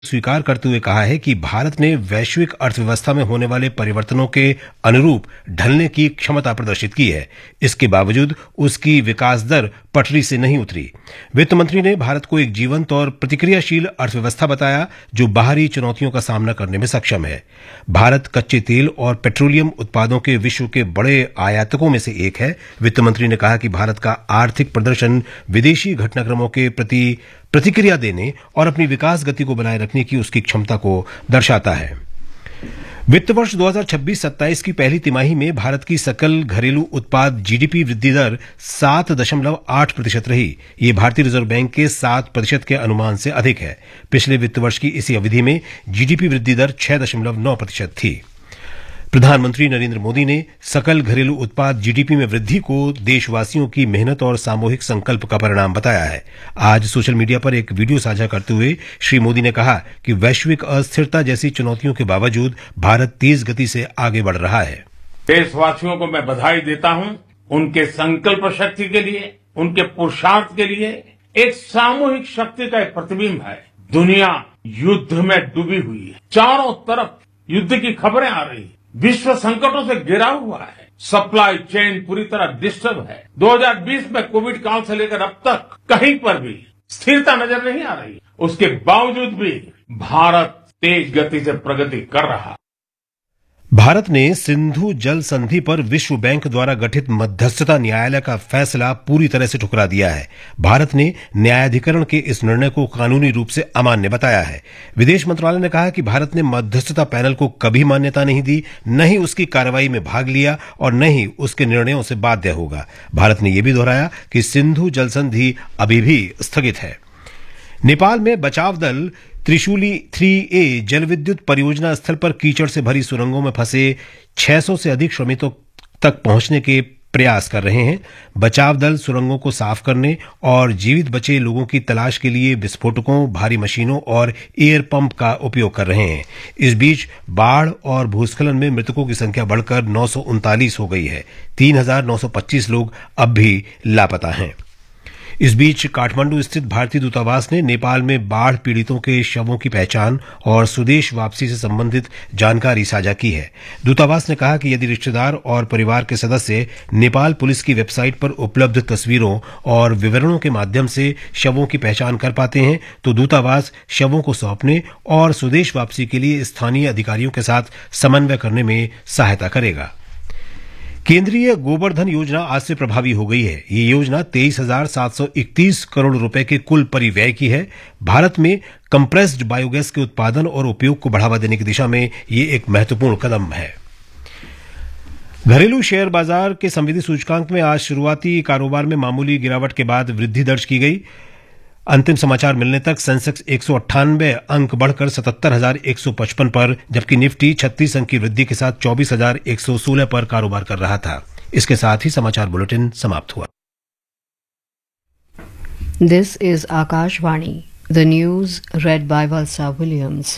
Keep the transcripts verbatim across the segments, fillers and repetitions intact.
स्वीकार करते हुए कहा है कि भारत ने वैश्विक अर्थव्यवस्था में होने वाले परिवर्तनों के अनुरूप ढलने की क्षमता प्रदर्शित की है। इसके बावजूद उसकी विकास दर पटरी से नहीं उतरी। वित्त मंत्री ने भारत को एक जीवंत और प्रतिक्रियाशील अर्थव्यवस्था बताया जो बाहरी चुनौतियों का सामना करने में सक्षम है। भारत कच्चे तेल और पेट्रोलियम उत्पादों के विश्व के बड़े आयातकों में से एक है। वित्त मंत्री ने कहा कि भारत का आर्थिक प्रदर्शन विदेशी घटनाक्रमों के प्रति प्रतिक्रिया देने और अपनी विकास गति को बनाए रखने की उसकी क्षमता को दर्शाता है। वित्त वर्ष दो हज़ार छब्बीस सत्ताईस की पहली तिमाही में भारत की सकल घरेलू उत्पाद जीडीपी वृद्धि दर सात दशमलव आठ प्रतिशत रही। ये भारतीय रिजर्व बैंक के सात प्रतिशत के अनुमान से अधिक है। पिछले वित्त वर्ष की इसी अवधि में जीडीपी वृद्धि दर छह दशमलव नौ प्रतिशत थी। प्रधानमंत्री नरेंद्र मोदी ने सकल घरेलू उत्पाद जीडीपी में वृद्धि को देशवासियों की मेहनत और सामूहिक संकल्प का परिणाम बताया है। आज सोशल मीडिया पर एक वीडियो साझा करते हुए श्री मोदी ने कहा कि वैश्विक अस्थिरता जैसी चुनौतियों के बावजूद भारत तेज गति से आगे बढ़ रहा है। देशवासियों को मैं बधाई देता हूं उनके संकल्प शक्ति के लिए, उनके पुरुषार्थ के लिए। एक सामूहिक शक्ति का एक प्रतिबिंब है। दुनिया युद्ध में डूबी हुई है, चारों तरफ युद्ध की खबरें आ रही है, विश्व संकटों से घिरा हुआ है, सप्लाई चेन पूरी तरह डिस्टर्ब है। दो हज़ार बीस में कोविड काल से लेकर अब तक कहीं पर भी स्थिरता नजर नहीं आ रही। उसके बावजूद भी भारत तेज गति से प्रगति कर रहा। भारत ने सिंधु जल संधि पर विश्व बैंक द्वारा गठित मध्यस्थता न्यायालय का फैसला पूरी तरह से ठुकरा दिया है। भारत ने न्यायाधिकरण के इस निर्णय को कानूनी रूप से अमान्य बताया है। विदेश मंत्रालय ने कहा कि भारत ने मध्यस्थता पैनल को कभी मान्यता नहीं दी, न ही उसकी कार्रवाई में भाग लिया और न ही उसके निर्णयों से बाध्य होगा। भारत ने यह भी दोहराया कि सिंधु जल संधि अभी भी स्थगित है। नेपाल में बचाव दल त्रिशूली थ्री ए जलविद्युत परियोजना स्थल पर कीचड़ से भरी सुरंगों में फंसे छह सौ से अधिक श्रमिकों तक पहुंचने के प्रयास कर रहे हैं। बचाव दल सुरंगों को साफ करने और जीवित बचे लोगों की तलाश के लिए विस्फोटकों, भारी मशीनों और एयर पंप का उपयोग कर रहे हैं। इस बीच बाढ़ और भूस्खलन में मृतकों की संख्या बढ़कर नौ सौ उनतालीस हो गई है। तीन हजार नौ सौ पच्चीस लोग अब भी लापता हैं। इस बीच काठमांडू स्थित भारतीय दूतावास ने नेपाल में बाढ़ पीड़ितों के शवों की पहचान और स्वदेश वापसी से संबंधित जानकारी साझा की है। दूतावास ने कहा कि यदि रिश्तेदार और परिवार के सदस्य नेपाल पुलिस की वेबसाइट पर उपलब्ध तस्वीरों और विवरणों के माध्यम से शवों की पहचान कर पाते हैं तो दूतावास शवों को सौंपने और स्वदेश वापसी के लिए स्थानीय अधिकारियों के साथ समन्वय करने में सहायता करेगा। केंद्रीय गोबर धन योजना आज से प्रभावी हो गई है। ये योजना तेईस हजार सात सौ इकतीस करोड़ रुपए के कुल परिव्यय की है। भारत में कंप्रेस्ड बायोगैस के उत्पादन और उपयोग को बढ़ावा देने की दिशा में ये एक महत्वपूर्ण कदम है। घरेलू शेयर बाजार के संवेदी सूचकांक में आज शुरुआती कारोबार में मामूली गिरावट के बाद वृद्धि दर्ज की गई। अंतिम समाचार मिलने तक सेंसेक्स एक सौ अट्ठानवे अंक बढ़कर सतहत्तर हजार एक सौ पचपन पर, जबकि निफ्टी छत्तीस अंक की वृद्धि के साथ चौबीस हजार एक सौ सोलह पर कारोबार कर रहा था। इसके साथ ही समाचार बुलेटिन समाप्त हुआ। This is Akashvani, the news red bye Valsa Williams.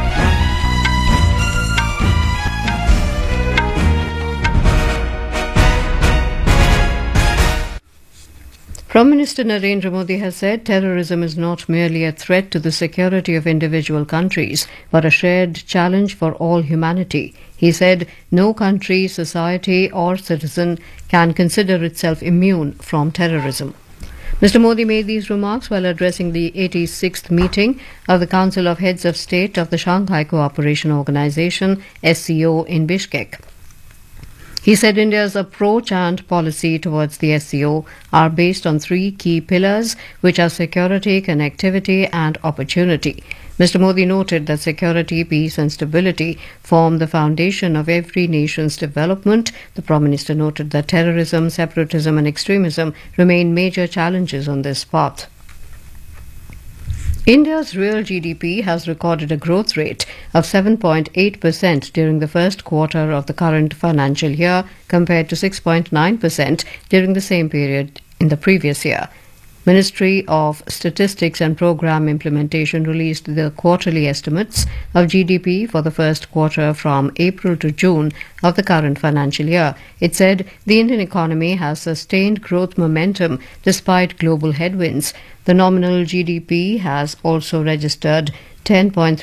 Prime Minister Narendra Modi has said terrorism is not merely a threat to the security of individual countries, but a shared challenge for all humanity. He said no country, society or citizen can consider itself immune from terrorism. Mister Modi made these remarks while addressing the eighty-sixth meeting of the Council of Heads of State of the Shanghai Cooperation Organization, S C O, in Bishkek. He said India's approach and policy towards the S C O are based on three key pillars, which are security, connectivity, and opportunity. Mister Modi noted that security, peace, and stability form the foundation of every nation's development. The Prime Minister noted that terrorism, separatism, and extremism remain major challenges on this path. India's real G D P has recorded a growth rate of seven point eight percent during the first quarter of the current financial year, compared to six point nine percent during the same period in the previous year. Ministry of Statistics and Programme Implementation released the quarterly estimates of G D P for the first quarter from April to June of the current financial year. It said the Indian economy has sustained growth momentum despite global headwinds. The nominal G D P has also registered ten point